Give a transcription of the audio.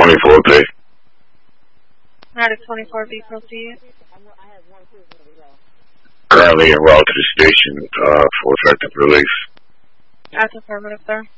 24B. Medic 24B, proceed. Currently en route to the station for effective release. That's affirmative, sir.